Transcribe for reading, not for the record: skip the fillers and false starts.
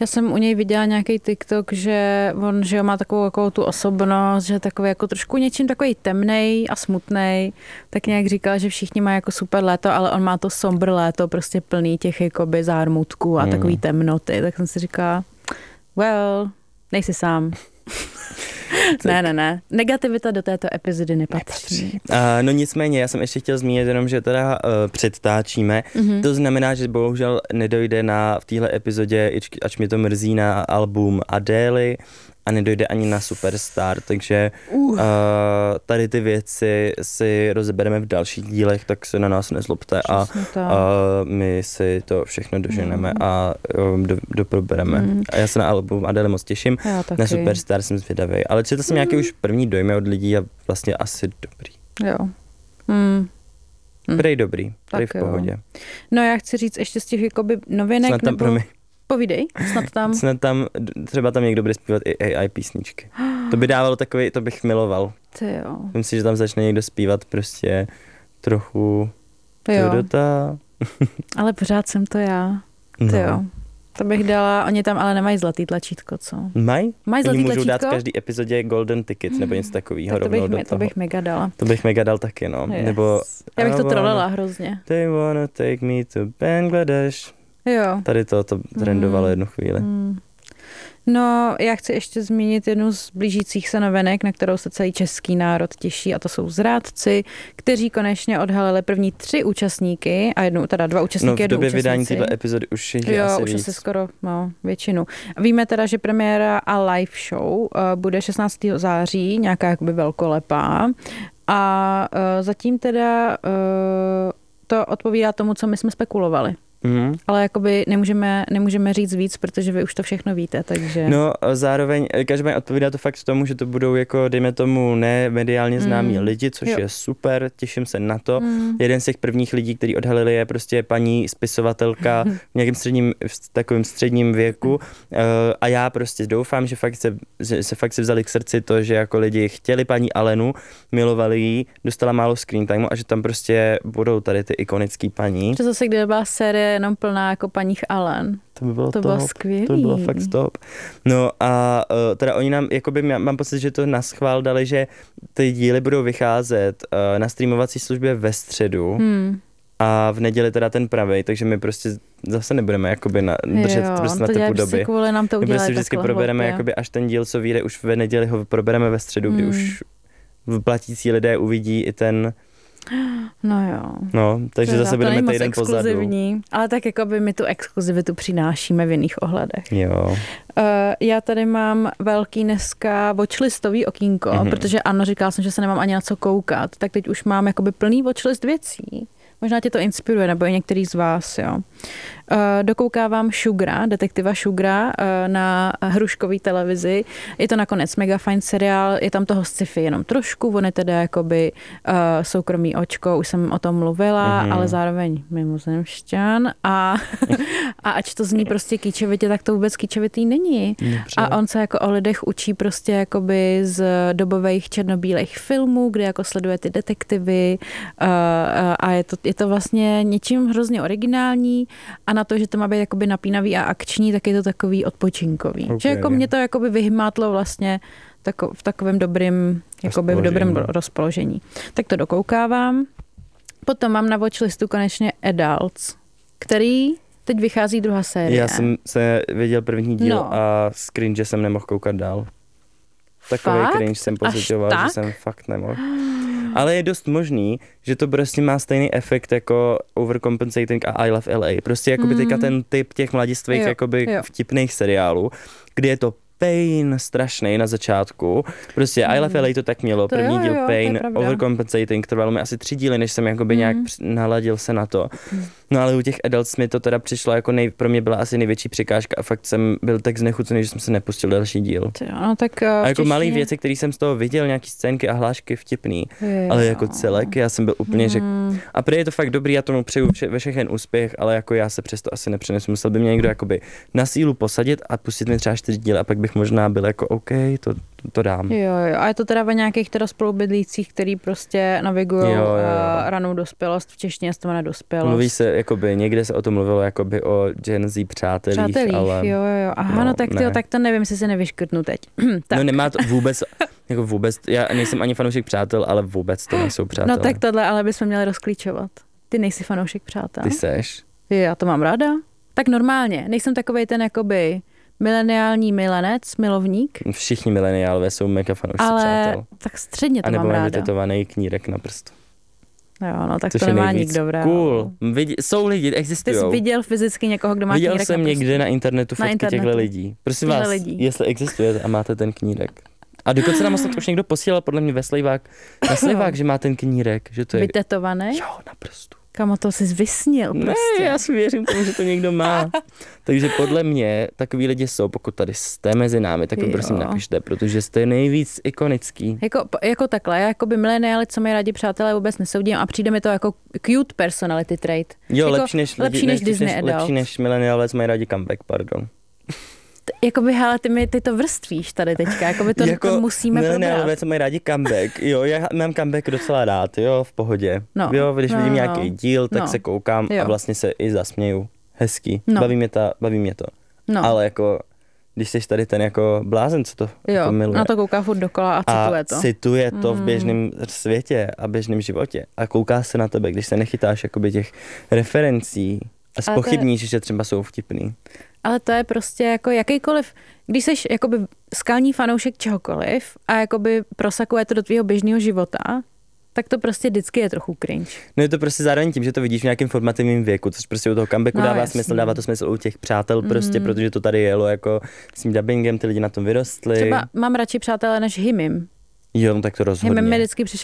Já jsem u něj viděla nějaký TikTok, že on, že má takovou jako tu osobnost, že takový jako trošku něčím takový temnej a smutnej, tak nějak říkal, že všichni mají jako super léto, ale on má to somber léto, prostě plný těch jakoby zármutků a takový temnoty, tak jsem si říkala, well, nejsi sám. Ne. Negativita do této epizody nepatří. No nicméně, já jsem ještě chtěl zmínit jenom, že teda předtáčíme. To znamená, že bohužel nedojde v téhle epizodě, ač mi to mrzí, na album Adély a nedojde ani na Superstar, takže tady ty věci si rozebereme v dalších dílech, tak se na nás nezlobte a my si to všechno doženeme a doprobereme. A já se na album Adély moc těším, na Superstar jsem zvědavý, ale četl jsem nějaký už první dojmy od lidí a vlastně asi dobrý. Jo. Prej dobrý, prej v pohodě. No já chci říct ještě z těch jakoby novinek, povídej, snad tam, třeba tam někdo bude zpívat i AI písničky. To by dávalo takový, to bych miloval. Ty jo. Myslím si, že tam začne někdo zpívat prostě trochu Teodota. Ale pořád jsem to já. Ty jo. To bych dala, oni tam ale nemají zlatý tlačítko, co? Mají zlatý tlačítko? Můžou dát v každý epizodě Golden Tickets nebo něco takového. To bych mega dala. To bych mega dal taky, no. Yes. Nebo já bych to trolela hrozně. They wanna take me to Bangladesh. Jo. Tady to trendovalo jednu chvíli. No, já chci ještě zmínit jednu z blížících se novinek, na kterou se celý český národ těší, a to jsou Zrádci, kteří konečně odhalili první 3 účastníky a dva účastníky, v době vydání této epizody už je asi víc. Už asi skoro většinu. Víme teda, že premiéra a live show bude 16. září, nějaká jakoby velkolepá, a zatím teda to odpovídá tomu, co my jsme spekulovali. Ale jakoby nemůžeme říct víc, protože vy už to všechno víte, takže... No, zároveň, každopádně odpovídá to fakt tomu, že to budou jako, dejme tomu, mediálně známí lidi, což je super, těším se na to. Jeden z těch prvních lidí, který odhalili, je prostě paní spisovatelka v nějakém takovém středním věku, a já prostě doufám, že se fakt si vzali k srdci to, že jako lidi chtěli paní Alenu, milovali ji, dostala málo screen timeu a že tam prostě budou tady ty ikonický paní. To zase, kde byla série jenom plná jako paních Allen. To bylo skvělý. To bylo fakt top. No a teda oni nám, jakoby mám pocit, že to naschvál dali, že ty díly budou vycházet na streamovací službě ve středu a v neděli teda ten pravej, takže my prostě zase nebudeme jakoby držet prostě na typu doby. My prostě vždycky probereme, jakoby až ten díl, co vyjde už ve neděli, ho probereme ve středu, kdy už platící lidé uvidí i ten... No jo. No, takže zase budeme týden pozadu. Ale tak jako by my tu exkluzivitu přinášíme v jiných ohledech. Jo. Já tady mám velký dneska watchlistový okýnko, protože ano, říkala jsem, že se nemám ani na co koukat, tak teď už mám jakoby plný watchlist věcí. Možná tě to inspiruje, nebo i některý z vás, jo. Dokoukávám detektiva Sugara na hruškový televizi. Je to nakonec mega fajn seriál, je tam toho sci-fi jenom trošku, on je teda jakoby soukromý očko, už jsem o tom mluvila, ale zároveň mimozemšťan a ač to zní prostě kýčevitě, tak to vůbec kýčevitý není. Dobře. A on se jako o lidech učí prostě jakoby z dobových černobílých filmů, kde jako sleduje ty detektivy a je to vlastně něčím hrozně originální a na to, že to má být jakoby napínavý a akční, tak je to takový odpočinkový. Okay. Že jako mě to jakoby vyhmátlo vlastně v takovém dobrým, jakoby v dobrém rozpoložení. Tak to dokoukávám. Potom mám na watchlistu konečně Adults, který teď vychází 2. série. Já jsem se viděl první díl a z cringe jsem nemohl koukat dál. Takový cringe jsem pocitoval, že jsem fakt nemohl. Ale je dost možný, že to prostě má stejný efekt jako Overcompensating a I Love LA. Prostě jakoby teďka ten typ těch mladistvých jakoby vtipných seriálů, kdy je to pain strašný na začátku. Prostě I Love LA to tak mělo. První díl pain, Overcompensating, trvalo mi asi 3 díly, než jsem jakoby nějak naladil se na to. No ale u těch Adults mi to teda přišlo jako pro mě byla asi největší překážka a fakt jsem byl tak znechucený, že jsem se nepustil další díl. No, tak, a jako malý věci, které jsem z toho viděl, nějaký scénky a hlášky vtipný, ale jako celek, já jsem byl úplně a prý je to fakt dobrý, já tomu přeju ve všechen úspěch, ale jako já se přesto asi nepřenesu. Musel by mě někdo jakoby na sílu posadit a pustit mi třeba 4 díly a pak bych bych možná byl jako OK, to dám. Jo, a je to teda ve nějakých teda spolubydlících, který prostě navigují ranou dospělost, v češtině se to jmenuje dospělost. Mluví se, jakoby, někde se o tom mluvilo, jakoby o Gen Z přátelích, ale... jo. Aha, no tak tyjo, tak to nevím, jestli se nevyškrtnu teď. Tak. No nemá to vůbec, já nejsem ani fanoušek přátel, ale vůbec to nejsou přátelé. No tak tohle ale bychom měli rozklíčovat. Ty nejsi fanoušek přátel. Ty seš? Já to mám ráda. Tak normálně, nejsem takovej ten jakoby mileniální milenec, milovník. Všichni mileniálové jsou mega fanoušci přátel. Ale tak středně to mám ráda. A nebo mají vytetovaný knírek na prstu. Jo, no tak což to nemá nikdo rád. Cool. Jsou lidi, existují. Ty jsi viděl fyzicky někoho, kdo má knírek na prstu? Viděl jsem někde na internetu fotky těchto lidí. Prosím vás, jestli existuje a máte ten knírek. A dokonce nám už někdo posílal podle mě na Slivák, že má ten knírek. Že to je... Vytetovaný? Jo, na prstu. Kamo, to jsi vysnil prostě. Ne, já si věřím tomu, že to někdo má. Takže podle mě takový lidi jsou, pokud tady jste mezi námi, tak prosím napište, protože jste nejvíc ikonický. Jako takhle, já jakoby mileniály, co mají rádi přátelé, vůbec nesoudím a přijde mi to jako cute personality trait. Jo, jako lepší než Disney adult. Lepší než mileniále, co mají rádi comeback, pardon. Jakoby, hele, ty to vrstvíš tady teďka, jakoby to, to musíme probrat. Mileniálové, co mají rádi comeback, jo, já mám comeback docela rád, jo, v pohodě. Jo, když vidím nějaký díl, tak se koukám a vlastně se i zasměju. Hezký, baví mě to. Ale jako, když jsi tady ten jako blázen, co to jako miluje. Na to kouká furt dokola a cituje to v běžném světě a běžném životě a kouká se na tebe, když se nechytáš jakoby těch referencí a zpochybníš, že třeba jsou vtipný. Ale to je prostě jako jakýkoliv, když jsi jakoby skalní fanoušek čehokoliv a jakoby prosakuje to do tvýho běžného života, tak to prostě vždycky je trochu cringe. No je to prostě zároveň tím, že to vidíš v nějakém formativním věku, což prostě u toho comebacku dává smysl, dává to smysl u těch přátel prostě, protože to tady jelo jako s tím dubbingem, ty lidi na tom vyrostli. Třeba mám radši přátelé než Himim. Jo, no tak to rozhodně. Himim mi vždycky přišel